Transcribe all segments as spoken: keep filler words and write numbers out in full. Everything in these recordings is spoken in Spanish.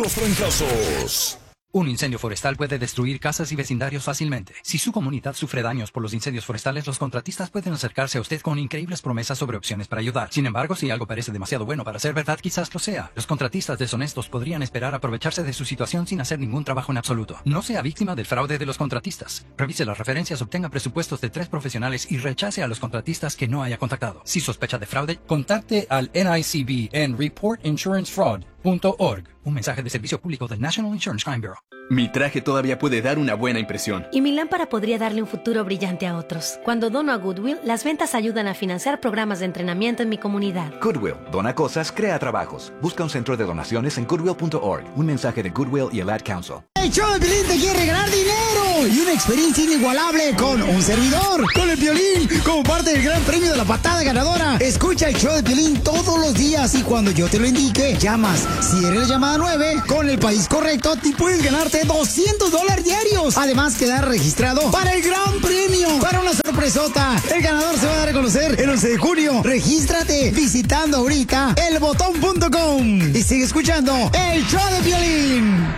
los trancazos. Un incendio forestal puede destruir casas y vecindarios fácilmente. Si su comunidad sufre daños por los incendios forestales, los contratistas pueden acercarse a usted con increíbles promesas sobre opciones para ayudar. Sin embargo, si algo parece demasiado bueno para ser verdad, quizás lo sea. Los contratistas deshonestos podrían esperar aprovecharse de su situación sin hacer ningún trabajo en absoluto. No sea víctima del fraude de los contratistas. Revise las referencias, obtenga presupuestos de tres profesionales y rechace a los contratistas que no haya contactado. Si sospecha de fraude, contacte al N I C B en report insurance fraud punto org. Un mensaje de servicio público del National Insurance Crime Bureau. Mi traje todavía puede dar una buena impresión. Y mi lámpara podría darle un futuro brillante a otros. Cuando dono a Goodwill, las ventas ayudan a financiar programas de entrenamiento en mi comunidad. Goodwill, dona cosas, crea trabajos. Busca un centro de donaciones en goodwill punto org. Un mensaje de Goodwill y el Ad Council. El show de Piolín te quiere regalar dinero y una experiencia inigualable con un servidor, con el Piolín, como parte del gran premio de la patada ganadora. Escucha el show de Piolín todos los días y cuando yo te lo indique, llamas. Si eres la llamada nueve, con el país correcto, te puedes ganarte doscientos dólares diarios. Además, quedar registrado para el gran premio, para una sorpresota. El ganador se va a dar a conocer el once de junio. Regístrate visitando ahorita el botón punto com y sigue escuchando el show de Piolín.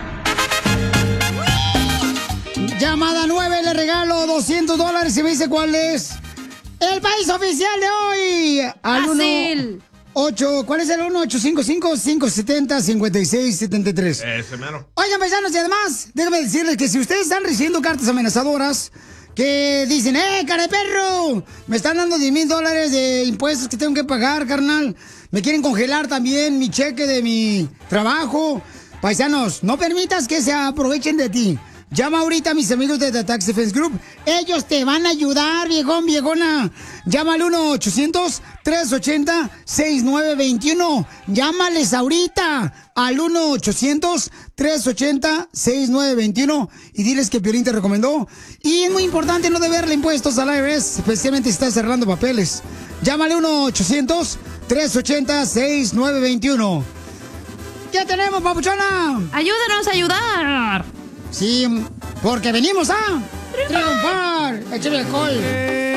Llamada nueve, le regalo doscientos dólares y me dice cuál es el país oficial de hoy. Al Fácil. ocho, ¿cuál es el uno ocho cinco cinco, cinco siete cero, cinco seis siete tres? Ese mero. Oigan, paisanos, y además, déjame decirles que si ustedes están recibiendo cartas amenazadoras que dicen, ¡eh, cara de perro! Me están dando diez mil dólares de impuestos que tengo que pagar, carnal. Me quieren congelar también mi cheque de mi trabajo. Paisanos, no permitas que se aprovechen de ti. Llama ahorita a mis amigos de The Tax Defense Group. Ellos te van a ayudar, viejón, viejona. Llama al uno ochocientos, tres ochenta, sesenta y nueve veintiuno. Llámales ahorita al uno ochocientos, tres ochenta, sesenta y nueve veintiuno y diles que Piolín te recomendó. Y es muy importante no deberle impuestos al I R S, especialmente si estás cerrando papeles. Llámale uno ochocientos, tres ochenta, sesenta y nueve veintiuno. ¿Qué tenemos, papuchona? Ayúdanos a ayudar. Sí, porque venimos a triunfar. Échale alcohol.